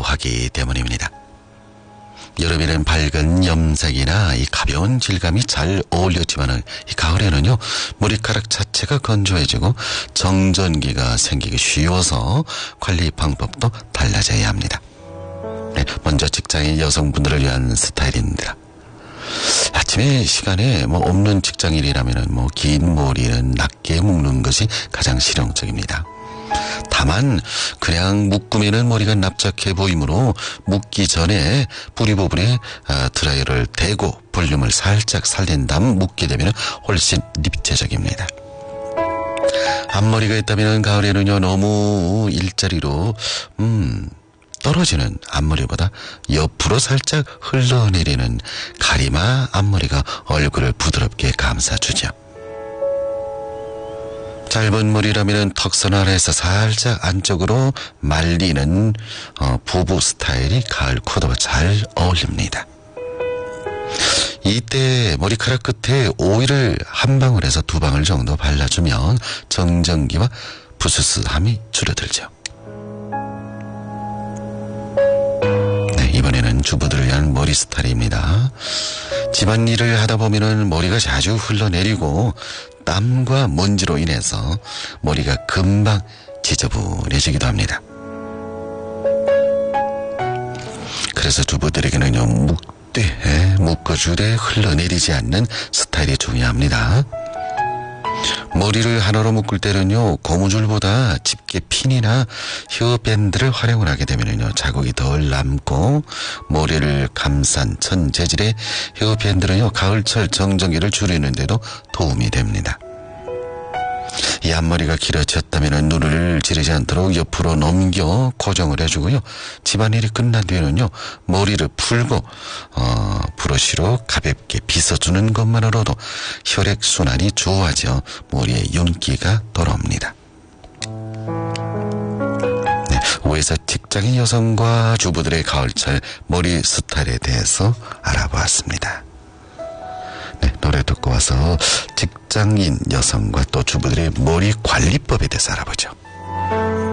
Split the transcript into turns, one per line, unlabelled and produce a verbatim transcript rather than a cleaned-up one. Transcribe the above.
보호하기 때문입니다. 여름에는 밝은 염색이나 이 가벼운 질감이 잘 어울렸지만은 이 가을에는요 머리카락 자체가 건조해지고 정전기가 생기기 쉬워서 관리 방법도 달라져야 합니다. 네, 먼저 직장인 여성분들을 위한 스타일입니다. 아침에 시간에 뭐 없는 직장인이라면은 뭐 긴 머리는 낮게 묶는 것이 가장 실용적입니다. 다만 그냥 묶으면은 머리가 납작해 보이므로 묶기 전에 뿌리 부분에 드라이어를 대고 볼륨을 살짝 살린 다음 묶게 되면 훨씬 입체적입니다. 앞머리가 있다면 가을에는요 너무 일자리로 음 떨어지는 앞머리보다 옆으로 살짝 흘러내리는 가리마 앞머리가 얼굴을 부드럽게 감싸주죠. 짧은 머리라면 턱선 아래에서 살짝 안쪽으로 말리는 어, 부부 스타일이 가을 코디와 잘 어울립니다. 이때 머리카락 끝에 오일을 한 방울에서 두 방울 정도 발라주면 정전기와 부스스함이 줄어들죠. 네, 이번에는 주부들을 위한 머리 스타일입니다. 집안일을 하다 보면은 머리가 자주 흘러내리고 땀과 먼지로 인해서 머리가 금방 지저분해지기도 합니다. 그래서 주부들에게는요 묶되 묶어주되 흘러내리지 않는 스타일이 중요합니다. 머리를 하나로 묶을 때는요 고무줄보다 집게 핀이나 헤어밴드를 활용을 하게 되면요 자국이 덜 남고 머리를 감싼 천 재질의 헤어밴드는요 가을철 정전기를 줄이는 데도 도움이 됩니다. 이 앞머리가 길어졌다면 눈을 지르지 않도록 옆으로 넘겨 고정을 해주고요. 집안일이 끝난 뒤에는요 머리를 풀고 어, 브러쉬로 가볍게 빗어주는 것만으로도 혈액순환이 좋아져 머리에 윤기가 돌아옵니다. 네, 오에서 직장인 여성과 주부들의 가을철 머리 스타일에 대해서 알아보았습니다. 네, 노래 듣고 와서 직장인 여성과 또 주부들의 머리 관리법에 대해서 알아보죠.